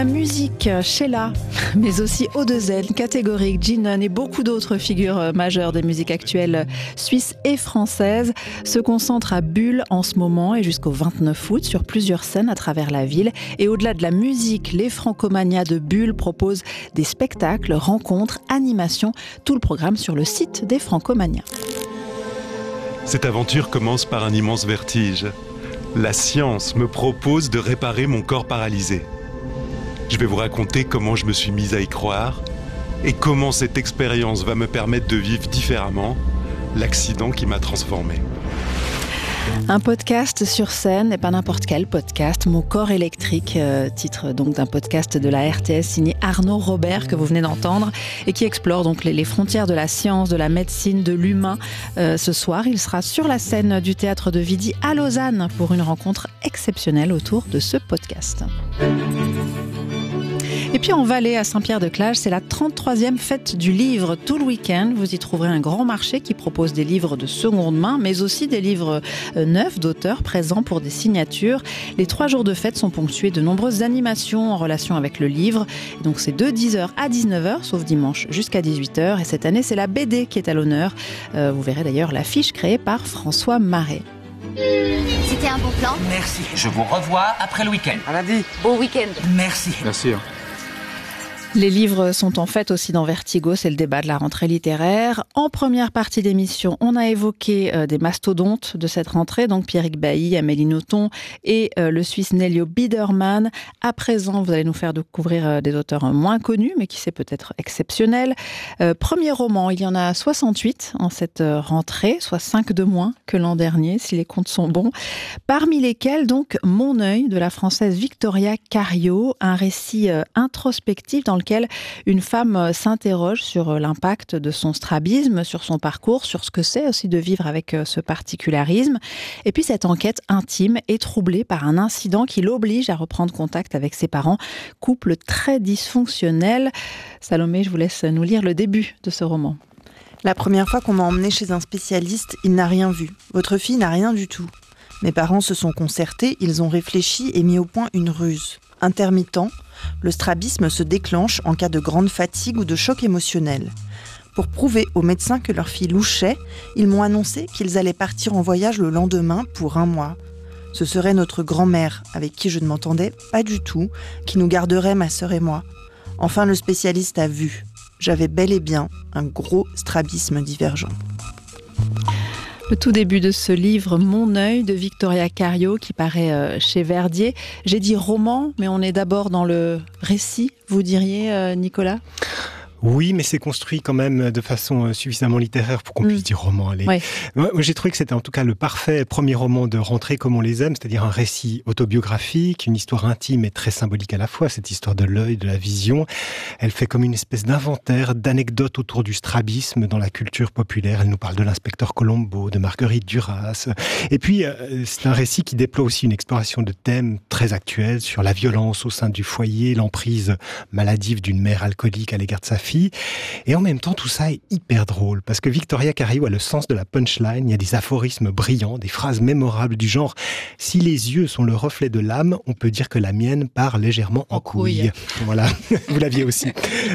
La musique, Sheila, mais aussi O2N, Catégorique, Jinan et beaucoup d'autres figures majeures des musiques actuelles suisses et françaises se concentrent à Bulle en ce moment et jusqu'au 29 août sur plusieurs scènes à travers la ville. Et au-delà de la musique, les Francomania de Bulle proposent des spectacles, rencontres, animations, tout le programme sur le site des Francomania. Cette aventure commence par un immense vertige. La science me propose de réparer mon corps paralysé. Je vais vous raconter comment je me suis mise à y croire et comment cette expérience va me permettre de vivre différemment l'accident qui m'a transformé. Un podcast sur scène, et pas n'importe quel podcast, Mon corps électrique, titre donc d'un podcast de la RTS signé Arnaud Robert que vous venez d'entendre et qui explore donc les frontières de la science, de la médecine, de l'humain. Ce soir, il sera sur la scène du théâtre de Vidy à Lausanne pour une rencontre exceptionnelle autour de ce podcast. Et puis en Valais, à Saint-Pierre-de-Clage, c'est la 33e fête du livre. Tout le week-end, vous y trouverez un grand marché qui propose des livres de seconde main, mais aussi des livres neufs d'auteurs présents pour des signatures. Les 3 jours de fête sont ponctués de nombreuses animations en relation avec le livre. Et donc c'est de 10h à 19h, sauf dimanche jusqu'à 18h. Et cette année, c'est la BD qui est à l'honneur. Vous verrez d'ailleurs l'affiche créée par François Marais. C'était un bon plan. Merci. Je vous revois après le week-end. À lundi. Bon week-end. Merci. Merci. Les livres sont en fait aussi dans Vertigo, c'est le débat de la rentrée littéraire. En première partie d'émission, on a évoqué des mastodontes de cette rentrée, donc Pierrick Bailly, Amélie Nothomb et le Suisse Nelio Biedermann. À présent, vous allez nous faire découvrir des auteurs moins connus, mais qui c'est peut-être exceptionnel. Premier roman, il y en a 68 en cette rentrée, soit 5 de moins que l'an dernier, si les comptes sont bons. Parmi lesquels, donc, Mon œil, de la française Victoria Cario, un récit introspectif dans lequel une femme s'interroge sur l'impact de son strabisme, sur son parcours, sur ce que c'est aussi de vivre avec ce particularisme. Et puis cette enquête intime est troublée par un incident qui l'oblige à reprendre contact avec ses parents, couple très dysfonctionnel. Salomé, je vous laisse nous lire le début de ce roman. La première fois qu'on m'a emmenée chez un spécialiste, il n'a rien vu. Votre fille n'a rien du tout. Mes parents se sont concertés, ils ont réfléchi et mis au point une ruse. Intermittent, le strabisme se déclenche en cas de grande fatigue ou de choc émotionnel. Pour prouver aux médecins que leur fille louchait, ils m'ont annoncé qu'ils allaient partir en voyage le lendemain pour 1 mois. Ce serait notre grand-mère, avec qui je ne m'entendais pas du tout, qui nous garderait ma sœur et moi. Enfin, le spécialiste a vu. J'avais bel et bien un gros strabisme divergent. Le tout début de ce livre, Mon œil, de Victoria Cario, qui paraît chez Verdier. J'ai dit roman, mais on est d'abord dans le récit, vous diriez, Nicolas ? Oui, mais c'est construit quand même de façon suffisamment littéraire pour qu'on puisse dire roman. Allez. Ouais. Moi, j'ai trouvé que c'était en tout cas le parfait premier roman de rentrée comme on les aime, c'est-à-dire un récit autobiographique, une histoire intime et très symbolique à la fois, cette histoire de l'œil, de la vision. Elle fait comme une espèce d'inventaire, d'anecdotes autour du strabisme dans la culture populaire. Elle nous parle de l'inspecteur Colombo, de Marguerite Duras. Et puis, c'est un récit qui déploie aussi une exploration de thèmes très actuels sur la violence au sein du foyer, l'emprise maladive d'une mère alcoolique à l'égard de sa fille. Et en même temps, tout ça est hyper drôle, parce que Victoria Cario a le sens de la punchline, il y a des aphorismes brillants, des phrases mémorables du genre « Si les yeux sont le reflet de l'âme, on peut dire que la mienne part légèrement en couille. » Voilà, vous l'aviez aussi.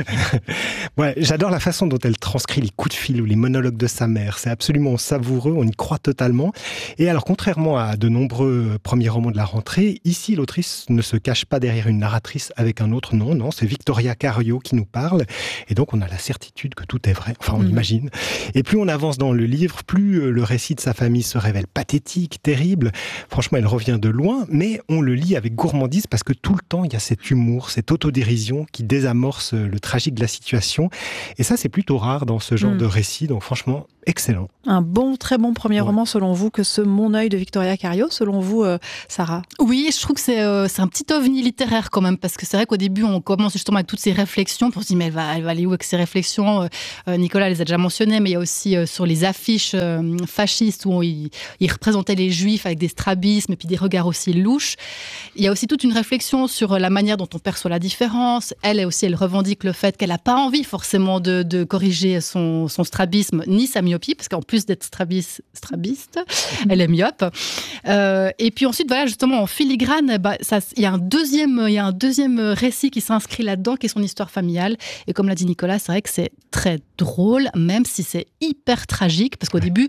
Ouais, j'adore la façon dont elle transcrit les coups de fil ou les monologues de sa mère, c'est absolument savoureux, on y croit totalement. Et alors, contrairement à de nombreux premiers romans de la rentrée, ici, l'autrice ne se cache pas derrière une narratrice avec un autre nom, non, c'est Victoria Cario qui nous parle. Et donc, on a la certitude que tout est vrai. Enfin, on imagine. Et plus on avance dans le livre, plus le récit de sa famille se révèle pathétique, terrible. Franchement, elle revient de loin, mais on le lit avec gourmandise parce que tout le temps, il y a cet humour, cette autodérision qui désamorce le tragique de la situation. Et ça, c'est plutôt rare dans ce genre de récit. Donc, franchement, excellent. Un bon, très bon premier roman, selon vous, que ce Mon œil de Victoria Cario, selon vous, Sarah? Oui, je trouve que c'est un petit ovni littéraire quand même, parce que c'est vrai qu'au début, on commence justement avec toutes ces réflexions, pour se dire, mais elle va aller où avec ces réflexions? Nicolas les a déjà mentionnées, mais il y a aussi sur les affiches fascistes où il représentait les juifs avec des strabismes et puis des regards aussi louches. Il y a aussi toute une réflexion sur la manière dont on perçoit la différence. Elle revendique le fait qu'elle n'a pas envie forcément de corriger son strabisme, ni sa myopie, myopie, parce qu'en plus d'être strabiste, elle est myope. Et puis ensuite, voilà, justement, en filigrane, il y a un deuxième récit qui s'inscrit là-dedans, qui est son histoire familiale. Et comme l'a dit Nicolas, c'est vrai que c'est très drôle, même si c'est hyper tragique, parce qu'au début,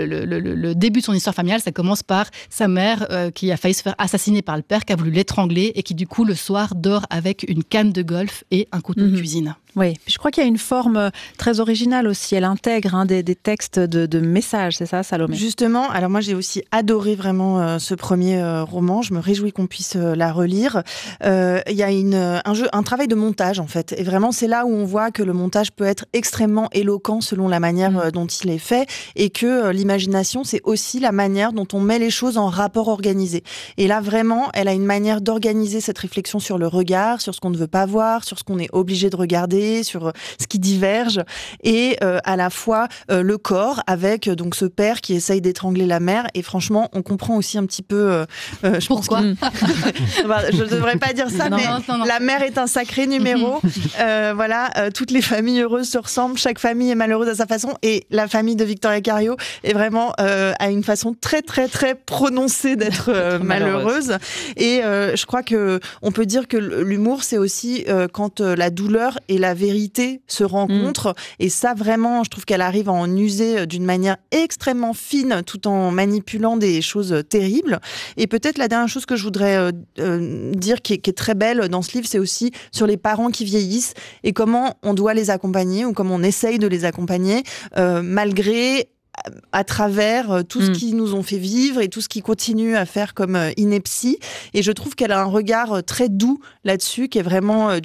le début de son histoire familiale, ça commence par sa mère qui a failli se faire assassiner par le père, qui a voulu l'étrangler et qui du coup le soir dort avec une canne de golf et un couteau de cuisine. Oui, je crois qu'il y a une forme très originale aussi. Elle intègre des textes de messages, c'est ça, Salomé ? Justement, alors moi j'ai aussi adoré vraiment ce premier roman. Je me réjouis qu'on puisse la relire. Il y a un travail de montage en fait. Et vraiment, c'est là où on voit que le montage peut être extrêmement éloquent selon la manière dont il est fait. Et que l'imagination, c'est aussi la manière dont on met les choses en rapport organisé. Et là, vraiment, elle a une manière d'organiser cette réflexion sur le regard, sur ce qu'on ne veut pas voir, sur ce qu'on est obligé de regarder, sur ce qui diverge, et à la fois le corps avec donc ce père qui essaye d'étrangler la mère. Et franchement, on comprend aussi un petit peu pourquoi. Je ne devrais pas dire ça, mais la mère est un sacré numéro. Voilà, toutes les familles heureuses se ressemblent, chaque famille est malheureuse à sa façon, et la famille de Victoria Cario est vraiment a une façon très très très prononcée d'être malheureuse. Et je crois que on peut dire que l'humour, c'est aussi quand la douleur et la vérité se rencontrent. Et ça, vraiment, je trouve qu'elle arrive à en user d'une manière extrêmement fine, tout en manipulant des choses terribles. Et peut-être la dernière chose que je voudrais dire, qui est très belle dans ce livre, c'est aussi sur les parents qui vieillissent et comment on doit les accompagner, ou comment on essaye de les accompagner, malgré, à travers tout ce qu'ils nous ont fait vivre et tout ce qu'ils continuent à faire comme ineptie. Et je trouve qu'elle a un regard très doux là-dessus, qui est vraiment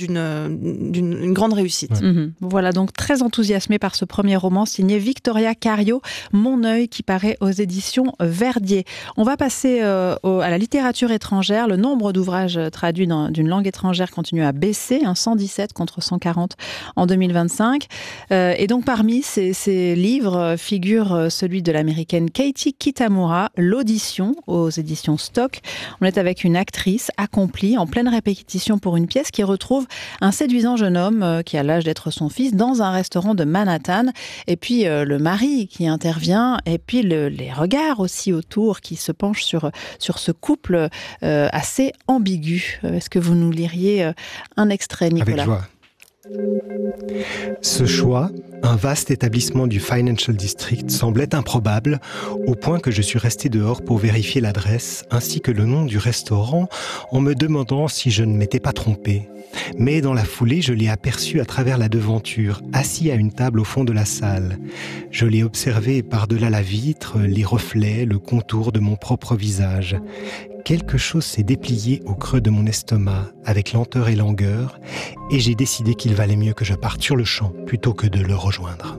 d'une grande réussite. Voilà, donc très enthousiasmée par ce premier roman signé Victoria Cario, Mon œil, qui paraît aux éditions Verdier. On va passer à la littérature étrangère. Le nombre d'ouvrages traduits d'une langue étrangère continue à baisser, 117 contre 140 en 2025. Et donc parmi ces livres figure celui de l'américaine Katie Kitamura, L'audition, aux éditions Stock. On est avec une actrice accomplie, en pleine répétition pour une pièce, qui retrouve un séduisant jeune homme qui a l'âge d'être son fils dans un restaurant de Manhattan. Et puis le mari qui intervient, et puis les regards aussi autour qui se penchent sur ce couple assez ambigu. Est-ce que vous nous liriez un extrait, Nicolas ? Avec joie. Ce choix, un vaste établissement du Financial District, semblait improbable, au point que je suis resté dehors pour vérifier l'adresse ainsi que le nom du restaurant, en me demandant si je ne m'étais pas trompé. Mais dans la foulée, je l'ai aperçu à travers la devanture, assis à une table au fond de la salle. Je l'ai observé par-delà la vitre, les reflets, le contour de mon propre visage. Quelque chose s'est déplié au creux de mon estomac, avec lenteur et langueur, et j'ai décidé qu'il valait mieux que je parte sur le champ, plutôt que de le rejoindre.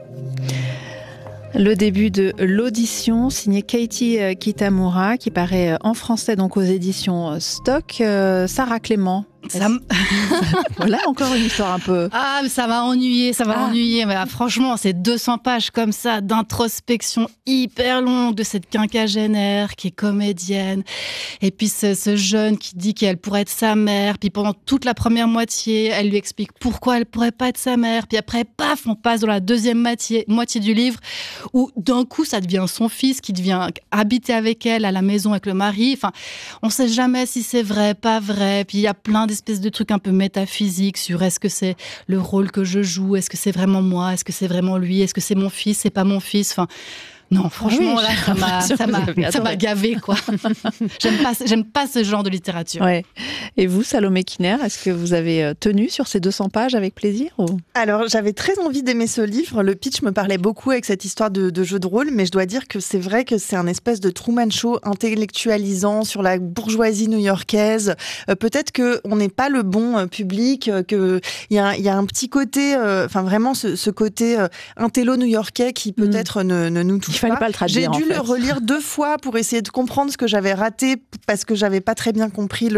Le début de L'audition, signé Katie Kitamura, qui paraît en français donc aux éditions Stock. Sarah Clément. Voilà, encore une histoire un peu... Ah, mais ça m'a ennuyé. Mais franchement, c'est 200 pages comme ça, d'introspection hyper longue de cette quinquagénaire qui est comédienne. Et puis ce jeune qui dit qu'elle pourrait être sa mère. Puis pendant toute la première moitié, elle lui explique pourquoi elle pourrait pas être sa mère. Puis après, paf, on passe dans la deuxième moitié du livre où d'un coup, ça devient son fils qui devient habiter avec elle à la maison avec le mari. Enfin, on sait jamais si c'est vrai, pas vrai. Puis il y a plein d'espèces de trucs un peu métaphysiques sur est-ce que c'est le rôle que je joue, est-ce que c'est vraiment moi, est-ce que c'est vraiment lui, est-ce que c'est mon fils, c'est pas mon fils. Enfin, non, franchement, là, ça m'a gavé, quoi. J'aime pas ce genre de littérature. Ouais. Et vous, Salomé Kiner, est-ce que vous avez tenu sur ces 200 pages avec plaisir ou... Alors, j'avais très envie d'aimer ce livre. Le pitch me parlait beaucoup avec cette histoire de jeu de rôle, mais je dois dire que c'est vrai que c'est un espèce de Truman Show intellectualisant sur la bourgeoisie new-yorkaise. Peut-être qu'on n'est pas le bon public, qu'il y a un petit côté, vraiment ce côté intello new-yorkais qui peut-être ne nous touche fallait pas le traduire. J'ai dû le relire 2 fois pour essayer de comprendre ce que j'avais raté parce que j'avais pas très bien compris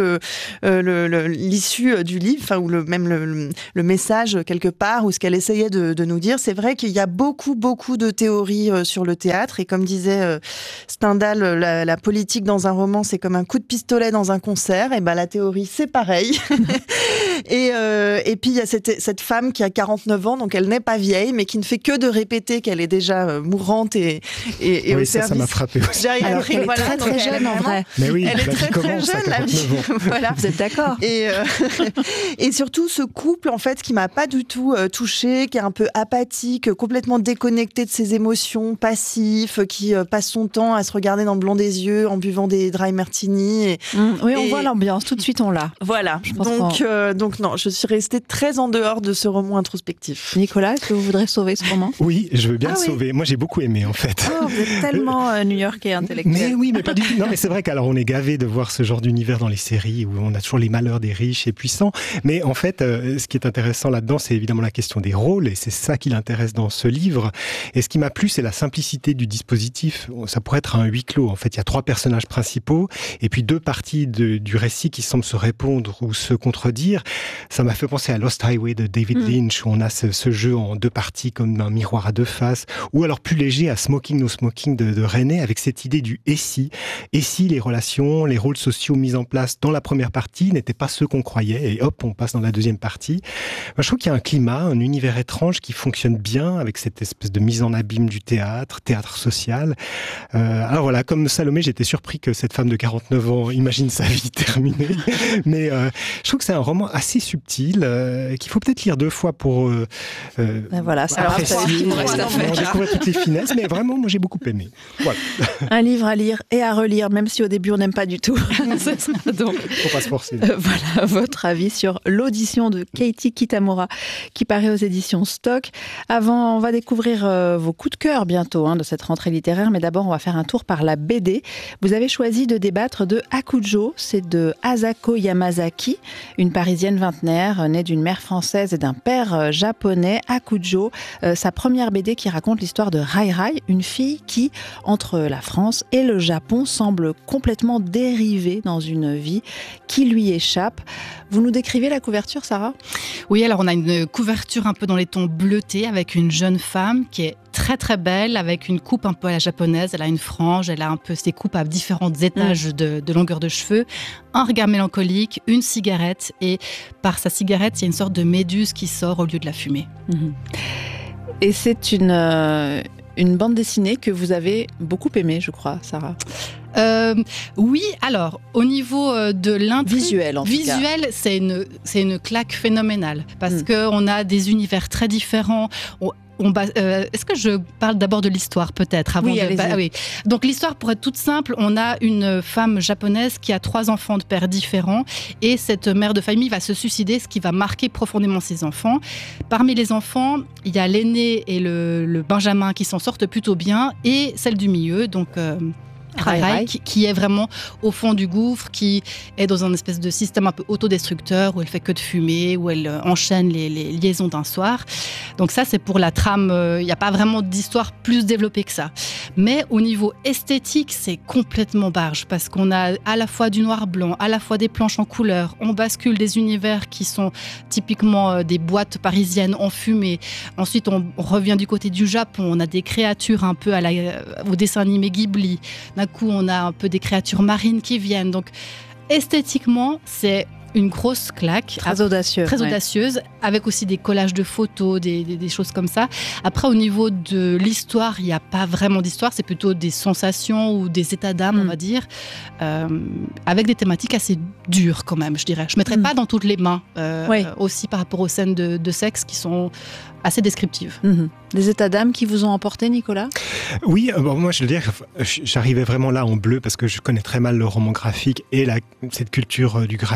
l'issue du livre, ou le message quelque part, ou ce qu'elle essayait de nous dire. C'est vrai qu'il y a beaucoup de théories sur le théâtre, et comme disait Stendhal, la politique dans un roman, c'est comme un coup de pistolet dans un concert. Et ben la théorie, c'est pareil. Et puis il y a cette femme qui a 49 ans, donc elle n'est pas vieille, mais qui ne fait que de répéter qu'elle est déjà mourante et oui, au ça m'a frappé aussi. Alors qu'elle est très jeune en vrai. Mais oui, elle est très jeune, la vie. Voilà. Vous êtes d'accord? Et surtout ce couple en fait qui m'a pas du tout touchée, qui est un peu apathique, complètement déconnecté de ses émotions, passif, qui passe son temps à se regarder dans le blanc des yeux en buvant des dry martini. Oui, on voit l'ambiance, tout de suite on l'a. Voilà. Donc non, je suis restée très en dehors de ce roman introspectif. Nicolas, est-ce que vous voudrez sauver ce roman? Oui, je veux bien le sauver. Moi, j'ai beaucoup aimé, en fait. Oh, vous êtes tellement new-yorkais intellectuel. Mais oui, mais pas du tout. Non, mais c'est vrai qu'alors on est gavé de voir ce genre d'univers dans les séries où on a toujours les malheurs des riches et puissants. Mais en fait, ce qui est intéressant là-dedans, c'est évidemment la question des rôles, et c'est ça qui l'intéresse dans ce livre. Et ce qui m'a plu, c'est la simplicité du dispositif. Ça pourrait être un huis clos. En fait, il y a 3 personnages principaux et puis 2 parties du récit qui semblent se répondre ou se contredire. Ça m'a fait penser à Lost Highway de David Lynch, où on a ce jeu en 2 parties comme un miroir à 2 faces, ou alors plus léger à Smoking No Smoking de René, avec cette idée du et si les relations, les rôles sociaux mis en place dans la première partie n'étaient pas ceux qu'on croyait, et hop, on passe dans la deuxième partie. Moi, je trouve qu'il y a un climat, un univers étrange qui fonctionne bien avec cette espèce de mise en abîme du théâtre social. Alors voilà, comme Salomé, j'étais surpris que cette femme de 49 ans imagine sa vie terminée, mais je trouve que c'est un roman assez subtil, qu'il faut peut-être lire 2 fois pour voilà, ça apprécier, découvrir toutes les finesses, mais vraiment, moi j'ai beaucoup aimé. Voilà. Un livre à lire et à relire, même si au début on n'aime pas du tout. Donc, faut pas se forcer. Voilà votre avis sur l'audition de Katie Kitamura qui paraît aux éditions Stock. Avant, on va découvrir vos coups de cœur bientôt de cette rentrée littéraire, mais d'abord on va faire un tour par la BD. Vous avez choisi de débattre de Hakujo, c'est de Asako Yamazaki, une Parisienne vingtenaire née d'une mère française et d'un père japonais. Hakujo, sa première BD qui raconte l'histoire de Rai Rai, une fille qui, entre la France et le Japon, semble complètement dérivée dans une vie qui lui échappe. Vous nous décrivez la couverture, Sarah ? Oui, alors on a une couverture un peu dans les tons bleutés avec une jeune femme qui est très très belle, avec une coupe un peu à la japonaise. Elle a une frange, elle a un peu ses coupes à différents étages de longueur de cheveux, un regard mélancolique, une cigarette, et par sa cigarette, il y a une sorte de méduse qui sort au lieu de la fumée. Et c'est une bande dessinée que vous avez beaucoup aimée, je crois, Sarah. Oui, alors au niveau de l'intrigue visuel, c'est une claque phénoménale parce que on a des univers très différents. Est-ce que je parle d'abord de l'histoire peut-être avant oui. Donc l'histoire, pour être toute simple, on a une femme japonaise qui a 3 enfants de pères différents et cette mère de famille va se suicider, ce qui va marquer profondément ses enfants. Parmi les enfants, il y a l'aîné et le Benjamin qui s'en sortent plutôt bien et celle du milieu, donc Rai, qui est vraiment au fond du gouffre, qui est dans un espèce de système un peu autodestructeur où elle fait que de fumer, où elle enchaîne les liaisons d'un soir. Donc ça, c'est pour la trame. Il n'y a pas vraiment d'histoire plus développée que ça. Mais au niveau esthétique, c'est complètement barge parce qu'on a à la fois du noir-blanc, à la fois des planches en couleur. On bascule des univers qui sont typiquement des boîtes parisiennes enfumées. Ensuite, on revient du côté du Japon. On a des créatures un peu au dessin animé Ghibli. D'un coup, on a un peu des créatures marines qui viennent. Donc, esthétiquement, c'est une grosse claque. Très audacieuse, avec aussi des collages de photos, des choses comme ça. Après, au niveau de l'histoire, il n'y a pas vraiment d'histoire. C'est plutôt des sensations ou des états d'âme, on va dire, avec des thématiques assez dures quand même, je dirais. Je ne mettrais pas dans toutes les mains, aussi par rapport aux scènes de sexe qui sont assez descriptives. Des états d'âme qui vous ont emporté, Nicolas ? Oui, moi je veux dire, j'arrivais vraiment là en bleu parce que je connais très mal le roman graphique et cette culture du graphisme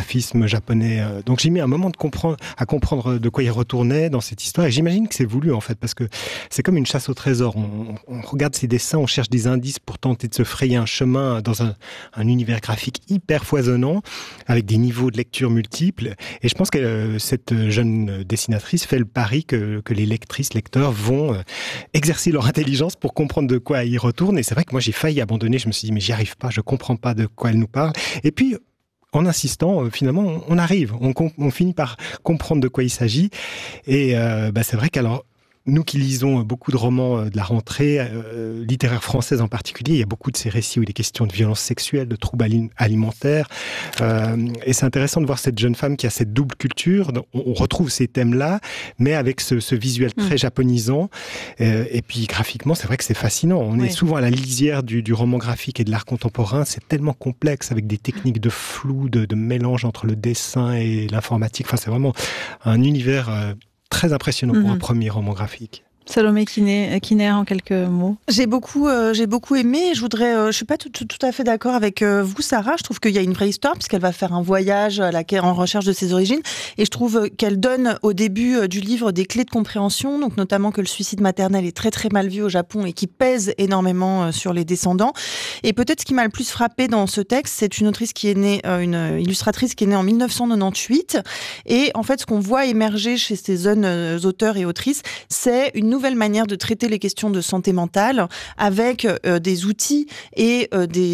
film japonais. Donc j'ai mis un moment à comprendre de quoi il retournait dans cette histoire. Et j'imagine que c'est voulu, en fait, parce que c'est comme une chasse au trésor. On regarde ces dessins, on cherche des indices pour tenter de se frayer un chemin dans un univers graphique hyper foisonnant, avec des niveaux de lecture multiples. Et je pense que cette jeune dessinatrice fait le pari que les lecteurs vont exercer leur intelligence pour comprendre de quoi il retourne. Et c'est vrai que moi, j'ai failli abandonner. Je me suis dit, mais j'y arrive pas, je comprends pas de quoi elle nous parle. Et puis, en insistant, finalement, on arrive. On finit par comprendre de quoi il s'agit. Et c'est vrai qu'alors, nous qui lisons beaucoup de romans de la rentrée, littéraire française en particulier, il y a beaucoup de ces récits où il est question de violences sexuelles, de troubles alimentaires. Et c'est intéressant de voir cette jeune femme qui a cette double culture. On retrouve ces thèmes-là, mais avec ce visuel très japonisant. Et puis graphiquement, c'est vrai que c'est fascinant. On est souvent à la lisière du roman graphique et de l'art contemporain. C'est tellement complexe avec des techniques de flou, de mélange entre le dessin et l'informatique. Enfin, c'est vraiment un univers très impressionnant pour un premier roman graphique. Salomé Kiner, en quelques mots. J'ai beaucoup aimé. Je suis pas tout à fait d'accord avec vous, Sarah. Je trouve qu'il y a une vraie histoire puisqu'elle va faire un voyage en recherche de ses origines. Et je trouve qu'elle donne au début du livre des clés de compréhension, donc notamment que le suicide maternel est très très mal vu au Japon et qui pèse énormément sur les descendants. Et peut-être ce qui m'a le plus frappé dans ce texte, c'est une autrice qui est née, une illustratrice qui est née en 1998. Et en fait, ce qu'on voit émerger chez ces jeunes auteurs et autrices, c'est une nouvelle manière de traiter les questions de santé mentale avec des outils et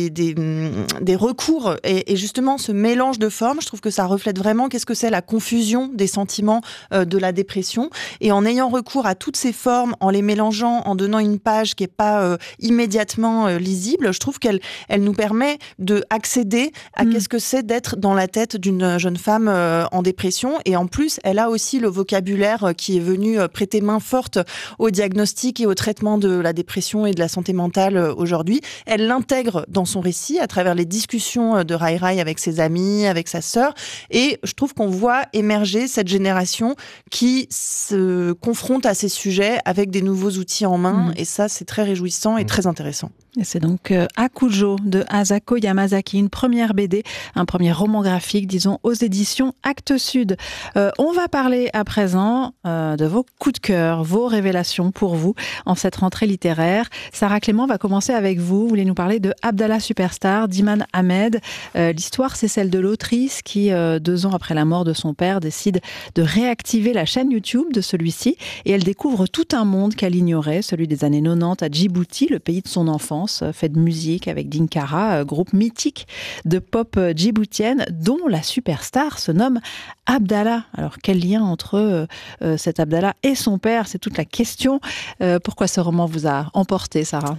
des recours. Et justement, ce mélange de formes, je trouve que ça reflète vraiment qu'est-ce que c'est la confusion des sentiments de la dépression. Et en ayant recours à toutes ces formes, en les mélangeant, en donnant une page qui n'est pas immédiatement lisible, je trouve qu'elle nous permet d'accéder à qu'est-ce que c'est d'être dans la tête d'une jeune femme en dépression. Et en plus, elle a aussi le vocabulaire qui est venu prêter main forte au diagnostic et au traitement de la dépression et de la santé mentale aujourd'hui. Elle l'intègre dans son récit à travers les discussions de Rai Rai avec ses amis, avec sa sœur. Et je trouve qu'on voit émerger cette génération qui se confronte à ces sujets avec des nouveaux outils en main. Et ça, c'est très réjouissant et très intéressant. Et c'est donc Akujo de Asako Yamazaki, une première BD, un premier roman graphique, disons, aux éditions Actes Sud. On va parler à présent de vos coups de cœur, vos révélations pour vous en cette rentrée littéraire. Sarah Clément va commencer avec vous. Vous voulez nous parler de Abdallah Superstar d'Iman Ahmed. L'histoire, c'est celle de l'autrice qui, 2 ans après la mort de son père, décide de réactiver la chaîne YouTube de celui-ci et elle découvre tout un monde qu'elle ignorait, celui des années 90 à Djibouti, le pays de son enfance, fait de musique avec Dinkara, groupe mythique de pop djiboutienne dont la superstar se nomme Abdallah. Alors quel lien entre cet Abdallah et son père? C'est toute la question. Pourquoi ce roman vous a emporté, Sarah?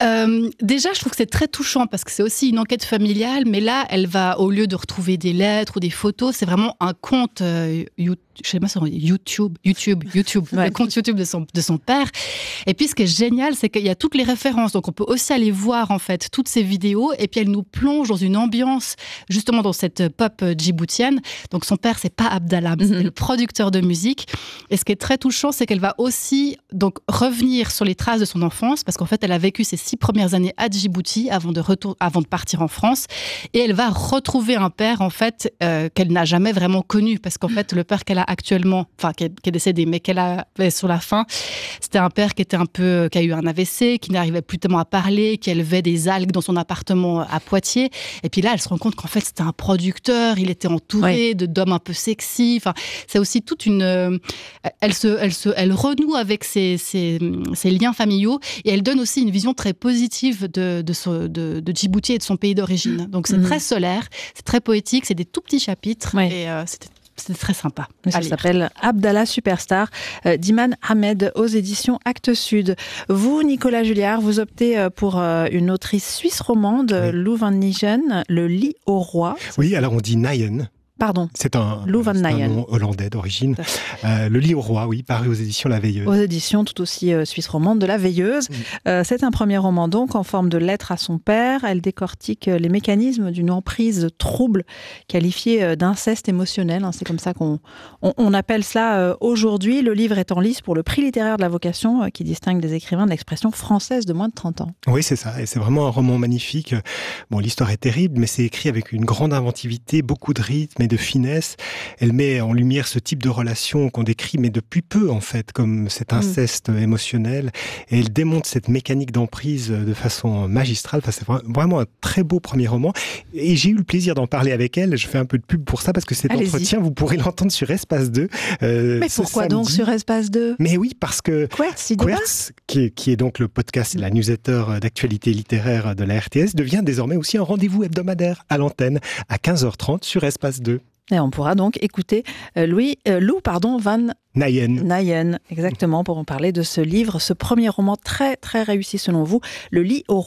Déjà, je trouve que c'est très touchant parce que c'est aussi une enquête familiale, mais là, elle va, au lieu de retrouver des lettres ou des photos, c'est vraiment un compte je sais pas si on dit YouTube, le compte YouTube de son père. Et puis, ce qui est génial, c'est qu'il y a toutes les références. Donc, on peut aussi aller voir, en fait, toutes ces vidéos. Et puis, elle nous plonge dans une ambiance, justement, dans cette pop djiboutienne. Donc, son père, c'est pas Abdallah, c'est le producteur de musique. Et ce qui est très touchant, c'est qu'elle va aussi, donc, revenir sur les traces de son enfance, parce qu'en fait, elle a vécu ses 6 premières années à Djibouti avant de partir en France. Et elle va retrouver un père, en fait, qu'elle n'a jamais vraiment connu. Parce qu'en fait, le père qu'elle a actuellement, enfin qui est décédé, mais qu'elle avait sur la fin, c'était un père qui était qui a eu un AVC, qui n'arrivait plus tellement à parler, qui élevait des algues dans son appartement à Poitiers. Et puis là, elle se rend compte qu'en fait, c'était un producteur, il était entouré d'hommes un peu sexy. Enfin, c'est aussi toute une... Elle renoue avec ses liens familiaux et elle donne aussi une vision très positive de Djibouti et de son pays d'origine. Donc c'est très solaire, c'est très poétique, c'est des tout petits chapitres et c'était très sympa. Ça s'appelle Abdallah Superstar d'Iman Ahmed aux éditions Actes Sud. Vous, Nicolas Julliard, vous optez pour une autrice suisse romande, Lou van Nijen, Le lit au roi. Oui, alors on dit Nijen. Pardon. C'est un nom hollandais d'origine. Le lit au roi, oui, paru aux éditions La Veilleuse. Aux éditions tout aussi suisse romande de La Veilleuse. C'est un premier roman donc en forme de lettre à son père. Elle décortique les mécanismes d'une emprise trouble qualifiée d'inceste émotionnel. C'est comme ça qu'on appelle cela aujourd'hui. Le livre est en lice pour le prix littéraire de la vocation qui distingue des écrivains de l'expression française de moins de 30 ans. Oui, c'est ça. Et c'est vraiment un roman magnifique. Bon, l'histoire est terrible, mais c'est écrit avec une grande inventivité, beaucoup de rythme mais de finesse. Elle met en lumière ce type de relation qu'on décrit, mais depuis peu, en fait, comme cet inceste émotionnel. Et elle démontre cette mécanique d'emprise de façon magistrale. Enfin, c'est vraiment un très beau premier roman. Et j'ai eu le plaisir d'en parler avec elle. Je fais un peu de pub pour ça, parce que cet entretien, vous pourrez l'entendre sur Espace 2. Mais pourquoi samedi. Donc sur Espace 2 ? Mais oui, parce que Quertz, qui est donc le podcast, la newsletter d'actualité littéraire de la RTS, devient désormais aussi un rendez-vous hebdomadaire à l'antenne à 15h30 sur Espace 2. Et on pourra donc écouter Lou Van Nayen, exactement, pour en parler de ce livre, ce premier roman très très réussi selon vous, Le lit au